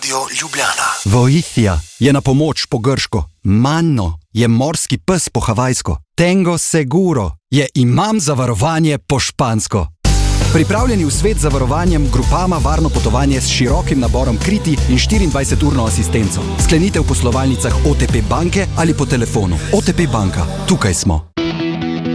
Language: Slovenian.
Radio Ljubljana. Voithia je na pomoč po grško, Manno je morski pes po havajsko, Tengo Seguro je imam zavarovanje po špansko. Pripravljeni v svet z zavarovanjem Grupama varno potovanje s širokim naborom kriti in 24-urno asistenco. Sklenite v poslovalnicah OTP banke ali po telefonu. OTP banka, tukaj smo.